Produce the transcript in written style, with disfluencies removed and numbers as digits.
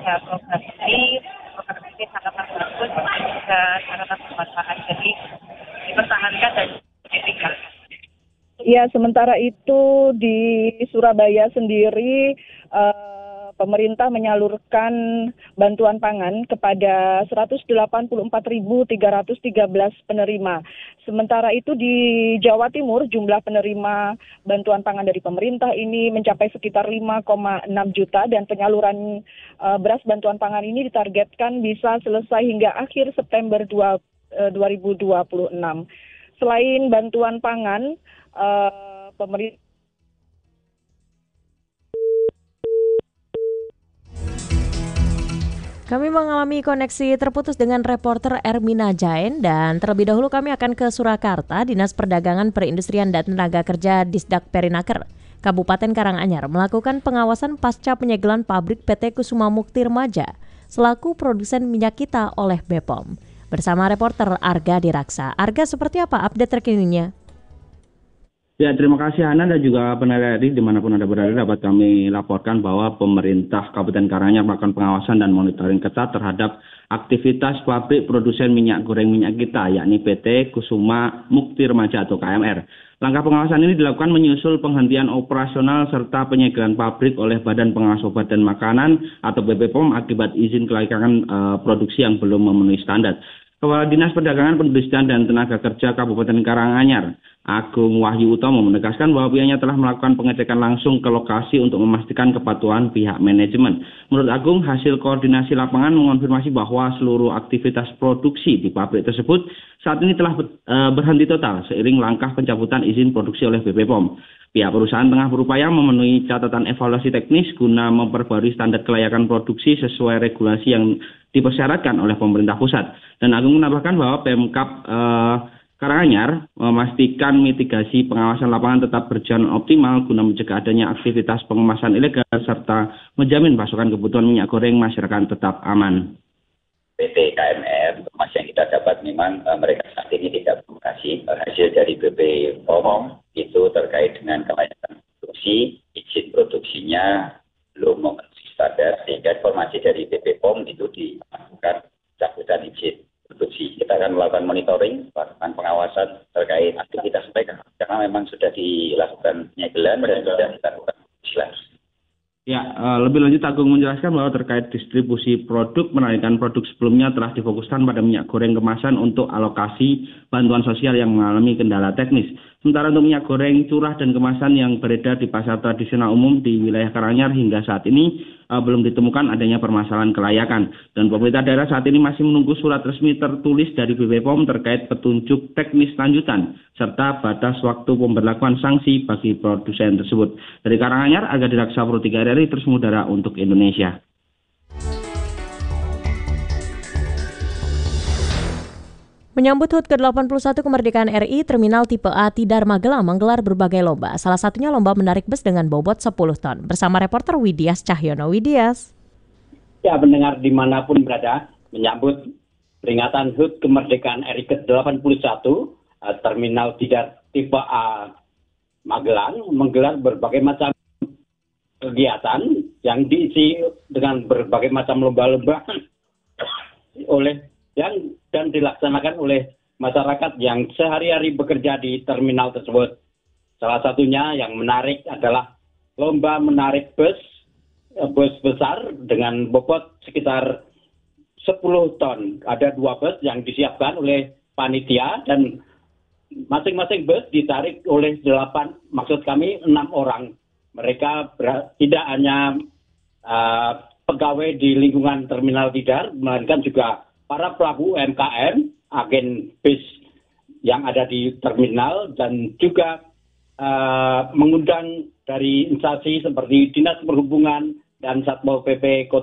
ya program ini sangat bagus dan juga sangat bermanfaat. Jadi dipertahankan dan ditingkatkan. Ya, sementara itu di Surabaya sendiri pemerintah menyalurkan bantuan pangan kepada 184.313 penerima. Sementara itu di Jawa Timur jumlah penerima bantuan pangan dari pemerintah ini mencapai sekitar 5,6 juta dan penyaluran beras bantuan pangan ini ditargetkan bisa selesai hingga akhir September 2026. Selain bantuan pangan, pemerintah Kami mengalami koneksi terputus dengan reporter Ermina Jain dan terlebih dahulu kami akan ke Surakarta. Dinas Perdagangan Perindustrian dan Tenaga Kerja Disdak Perinaker Kabupaten Karanganyar melakukan pengawasan pasca penyegelan pabrik PT Kusuma Mukti Remaja selaku produsen minyak kita oleh BPOM. Bersama reporter Arga Diraksa. Arga, seperti apa update terkininya? Ya, terima kasih Hana dan juga pendengar RRI dimanapun Anda berada, dapat kami laporkan bahwa pemerintah Kabupaten Karanganyar melakukan pengawasan dan monitoring ketat terhadap aktivitas pabrik produsen minyak goreng minyak kita, yakni PT Kusuma Mukti Remaja atau KMR. Langkah pengawasan ini dilakukan menyusul penghentian operasional serta penyegelan pabrik oleh Badan Pengawas Obat dan Makanan atau BPOM akibat izin kelayakan produksi yang belum memenuhi standar. Kepala Dinas Perdagangan Perindustrian dan Tenaga Kerja Kabupaten Karanganyar, Agung Wahyu Utomo menegaskan bahwa pihaknya telah melakukan pengecekan langsung ke lokasi untuk memastikan kepatuhan pihak manajemen. Menurut Agung, hasil koordinasi lapangan mengonfirmasi bahwa seluruh aktivitas produksi di pabrik tersebut saat ini telah berhenti total seiring langkah pencabutan izin produksi oleh BPOM. Pihak perusahaan tengah berupaya memenuhi catatan evaluasi teknis guna memperbarui standar kelayakan produksi sesuai regulasi yang dipersyaratkan oleh pemerintah pusat. Dan Agung menambahkan bahwa Pemkab Karanganyar memastikan mitigasi pengawasan lapangan tetap berjalan optimal guna mencegah adanya aktivitas pengemasan ilegal serta menjamin pasokan kebutuhan minyak goreng masyarakat tetap aman. PT KMR, informasi yang kita dapat memang mereka saat ini tidak mempublikasi hasil dari BPOM itu terkait dengan kelayakan produksi, izin produksinya belum memenuhi standar, sehingga informasi dari BPOM itu dilakukan cabutan izin produksi. Kita akan melakukan monitoring, melakukan pengawasan terkait aktivitas mereka, karena memang sudah dilakukan penyegelan dan sudah dilakukan penyegelan. Ya, lebih lanjut Agung menjelaskan bahwa terkait distribusi produk, menarikkan produk sebelumnya telah difokuskan pada minyak goreng kemasan untuk alokasi bantuan sosial yang mengalami kendala teknis. Sementara untuk minyak goreng curah dan kemasan yang beredar di pasar tradisional umum di wilayah Karanganyar hingga saat ini belum ditemukan adanya permasalahan kelayakan. Dan pemerintah daerah saat ini masih menunggu surat resmi tertulis dari BPOM terkait petunjuk teknis lanjutan serta batas waktu pemberlakuan sanksi bagi produsen tersebut. Dari Karanganyar, Arga Diraksa Pro 3 RRI terus mengudara untuk Indonesia. Menyambut HUT ke-81 kemerdekaan RI, Terminal Tipe A Tidar Magelang menggelar berbagai lomba. Salah satunya lomba menarik bus dengan bobot 10 ton. Bersama reporter Widias Cahyono. Widias. Ya, pendengar dimanapun berada, menyambut peringatan HUT kemerdekaan RI ke-81, Terminal Tidar Tipe A Magelang menggelar berbagai macam kegiatan yang diisi dengan berbagai macam lomba-lomba dan dilaksanakan oleh masyarakat yang sehari-hari bekerja di terminal tersebut. Salah satunya yang menarik adalah lomba menarik bus besar dengan bobot sekitar 10 ton. Ada 2 bus yang disiapkan oleh panitia dan masing-masing bus ditarik oleh 6 orang. Mereka tidak hanya pegawai di lingkungan terminal Tidar, melainkan juga para pelaku UMKM, agen bis yang ada di terminal, dan juga mengundang dari instansi seperti Dinas Perhubungan dan Satpol PP Kota